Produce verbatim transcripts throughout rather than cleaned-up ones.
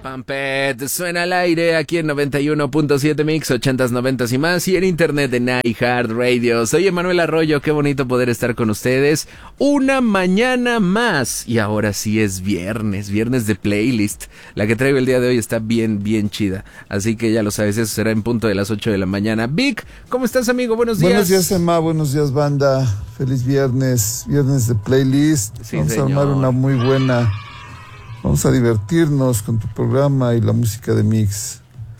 Pump It, suena al aire aquí en noventa y uno punto siete Mix, ochentas, noventas y más, y en internet en iHeartRadio. Soy Emanuel Arroyo, qué bonito poder estar con ustedes una mañana más. Y ahora sí es viernes, viernes de playlist. La que traigo el día de hoy está bien, bien chida. Así que ya lo sabes, eso será en punto de las ocho de la mañana. Vic, ¿cómo estás, amigo? Buenos días. Buenos días, Emma, buenos días, banda. Feliz viernes, viernes de playlist. Sí, Vamos señor. a armar una muy buena... Vamos a divertirnos con tu programa y la música de Mix.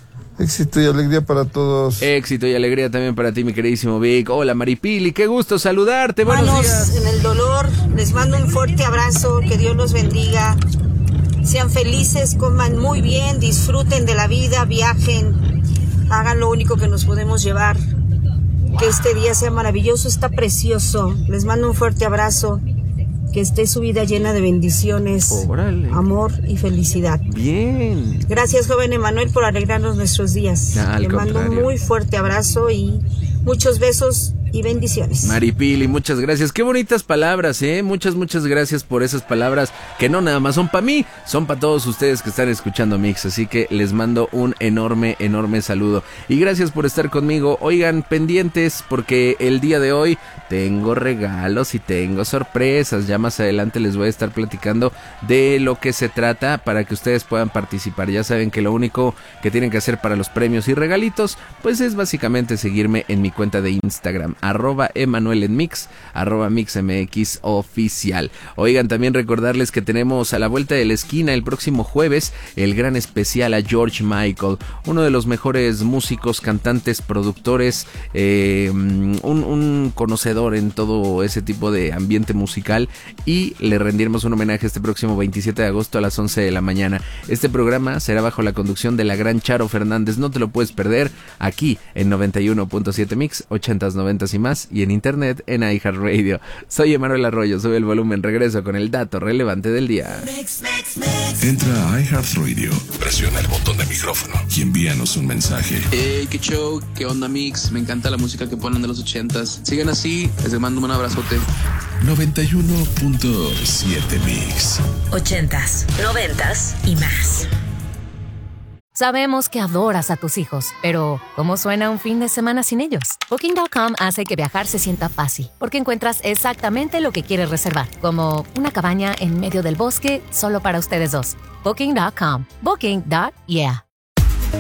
Éxito y alegría para todos. Éxito y alegría también para ti, mi queridísimo Vic. Hola, Maripili, qué gusto saludarte. Buenos Manos días. en el dolor, les mando un fuerte abrazo, que Dios los bendiga. Sean felices, coman muy bien, disfruten de la vida, viajen, hagan lo único que nos podemos llevar. Que este día sea maravilloso, está precioso. Les mando un fuerte abrazo. Que esté su vida llena de bendiciones, Órale. amor y felicidad. Bien. Gracias, joven Emanuel, por alegrarnos nuestros días. Ah, al Le mando un contrario. muy fuerte abrazo y muchos besos y bendiciones. Maripili, muchas gracias. Qué bonitas palabras, ¿eh? Muchas, muchas gracias por esas palabras que no nada más son para mí, son para todos ustedes que están escuchando Mix. Así que les mando un enorme, enorme saludo. Y gracias por estar conmigo. Oigan, pendientes porque el día de hoy tengo regalos y tengo sorpresas. Ya más adelante les voy a estar platicando de lo que se trata para que ustedes puedan participar. Ya saben que lo único que tienen que hacer para los premios y regalitos, pues es básicamente seguirme en mi cuenta de Instagram, arroba Emanuel en Mix, arroba MixMX oficial. Oigan, también recordarles que tenemos a la vuelta de la esquina el próximo jueves el gran especial a George Michael, uno de los mejores músicos, cantantes, productores, eh, un, un conocedor en todo ese tipo de ambiente musical, y le rendiremos un homenaje este próximo veintisiete de agosto a las once de la mañana. Este programa será bajo la conducción de la gran Charo Fernández, no te lo puedes perder aquí en noventa y uno punto siete Mix, ochentas, noventas y más, y en internet en iHeartRadio. Soy Emanuel Arroyo, sube el volumen, regreso con el dato relevante del día. Entra a iHeartRadio, presiona el botón de micrófono y envíanos un mensaje. Hey, qué show, qué onda Mix, me encanta la música que ponen de los ochentas. Sigan así, les mando un abrazote. noventa y uno punto siete Mix. Ochentas, noventas y más. Sabemos que adoras a tus hijos, pero ¿cómo suena un fin de semana sin ellos? Booking punto com hace que viajar se sienta fácil, porque encuentras exactamente lo que quieres reservar, como una cabaña en medio del bosque solo para ustedes dos. Booking punto com. Booking. Yeah.